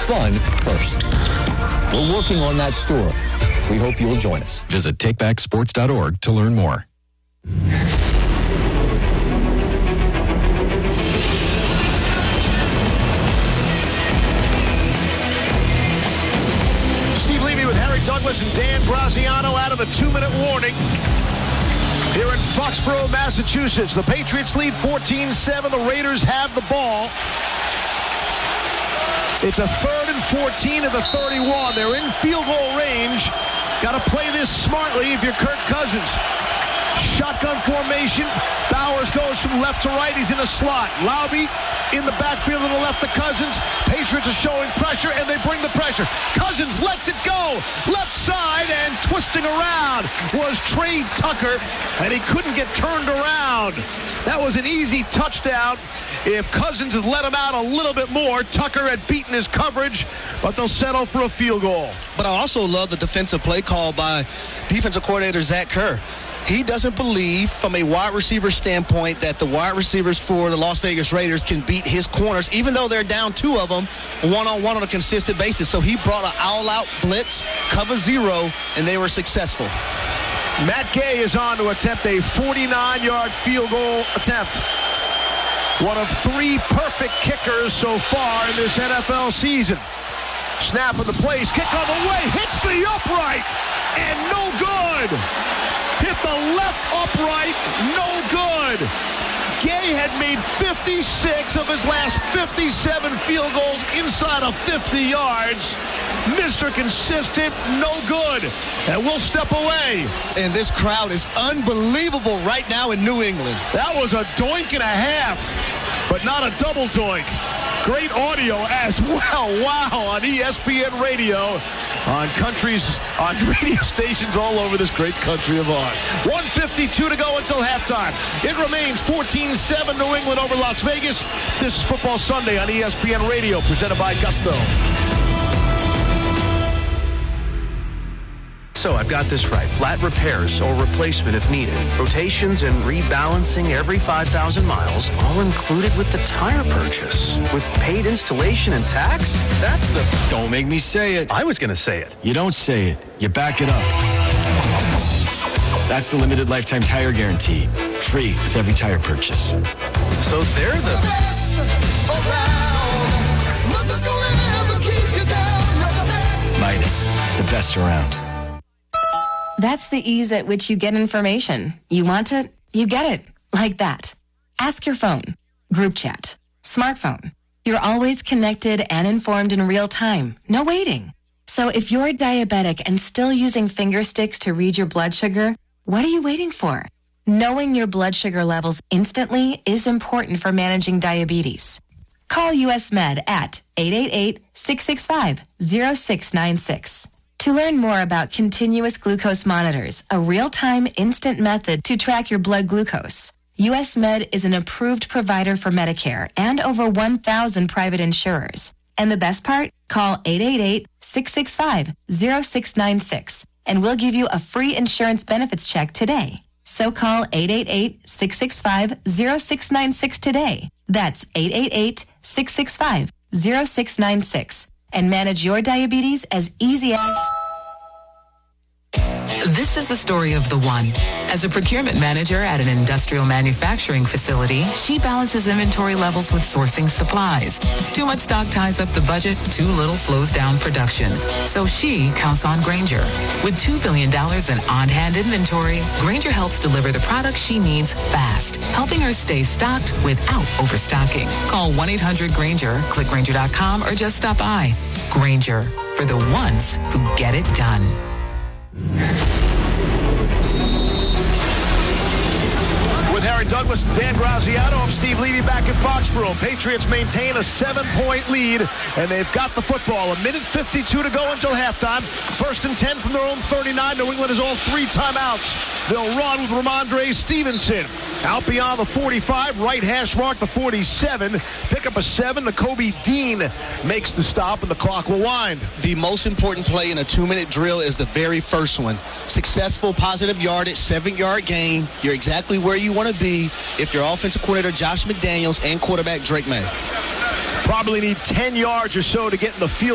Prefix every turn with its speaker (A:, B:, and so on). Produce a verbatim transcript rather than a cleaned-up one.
A: fun first. We're working on that store. We hope you'll join us.
B: Visit take back sports dot org to learn more.
C: Steve Levy with Harry Douglas and Dan Graziano out of the two-minute warning here in Foxborough, Massachusetts. The Patriots lead fourteen seven. The Raiders have the ball. It's a third and fourteen at the thirty-one. They're in field goal range. Got to play this smartly if you're Kirk Cousins. Shotgun formation. Bowers goes from left to right. He's in a slot. Laube in the backfield to the left of Cousins. Patriots are showing pressure, and they bring the pressure. Cousins lets it go. Left side, and twisting around was Trey Tucker, and he couldn't get turned around. That was an easy touchdown. If Cousins had let him out a little bit more, Tucker had beaten his coverage, but they'll settle for a field goal.
D: But I also love the defensive play call by defensive coordinator Zach Kerr. He doesn't believe, from a wide receiver standpoint, that the wide receivers for the Las Vegas Raiders can beat his corners, even though they're down two of them one-on-one on a consistent basis. So he brought an all-out blitz, cover zero, and they were successful.
C: Matt Gay is on to attempt a forty-nine-yard field goal attempt. One of three perfect kickers so far in this N F L season. Snap of the place, kick on the way, hits the upright, and no good. Hit the left upright, no good. Gay had made fifty-six of his last fifty-seven field goals inside of fifty yards. Mister Consistent, no good. And we'll step away.
D: And this crowd is unbelievable right now in New England.
C: That was a doink and a half, but not a double doink. Great audio as well. Wow, on E S P N Radio, on countries, on radio stations all over this great country of ours. one fifty-two to go until halftime. It remains fourteen seven New England over Las Vegas. This is Football Sunday on E S P N Radio, presented by Gusto.
E: So I've got this right. Flat repairs or replacement if needed. Rotations and rebalancing every five thousand miles, all included with the tire purchase. With paid installation and tax? That's the...
B: Don't make me say it.
E: I was going to say it.
B: You don't say it. You back it up. That's the limited lifetime tire guarantee. Free with every tire purchase.
E: So they're the...
F: best around. Nothing's gonna ever keep you down. You're the best.
B: Midas, the best around.
G: That's the ease at which you get information. You want it, you get it. Like that. Ask your phone. Group chat. Smartphone. You're always connected and informed in real time. No waiting. So if you're diabetic and still using finger sticks to read your blood sugar, what are you waiting for? Knowing your blood sugar levels instantly is important for managing diabetes. Call U S Med at eight eight eight, six six five, zero six nine six. To learn more about continuous glucose monitors, a real-time instant method to track your blood glucose, U S Med is an approved provider for Medicare and over one thousand private insurers. And the best part? Call eight eight eight, six six five, zero six nine six and we'll give you a free insurance benefits check today. So call eight eight eight, six six five, zero six nine six today. That's eight eight eight, six six five, zero six nine six. And manage your diabetes as easy as...
H: This is the story of the one. As a procurement manager at an industrial manufacturing facility, she balances inventory levels with sourcing supplies. Too much stock ties up the budget, too little slows down production. So she counts on Grainger. With two billion dollars in on-hand inventory, Grainger helps deliver the products she needs fast, helping her stay stocked without overstocking. Call one eight hundred Grainger, click Grainger dot com, or just stop by. Grainger, for the ones who get it done.
C: With Harry Douglas and Dan Graziano, I'm Steve Levy back in Foxborough. Patriots maintain a seven-point lead, and they've got the football. A minute fifty-two to go until halftime. First and ten from their own thirty-nine. New England has all three timeouts. They'll run with Ramondre Stevenson. Out beyond the forty-five, right hash mark, the forty-seven. Pick up a seven. Nakobe Dean makes the stop, and the clock will wind.
D: The most important play in a two-minute drill is the very first one. Successful, positive yardage, seven-yard gain. You're exactly where you want to be if you're offensive coordinator Josh McDaniels and quarterback Drake May.
C: Probably need ten yards or so to get in the field.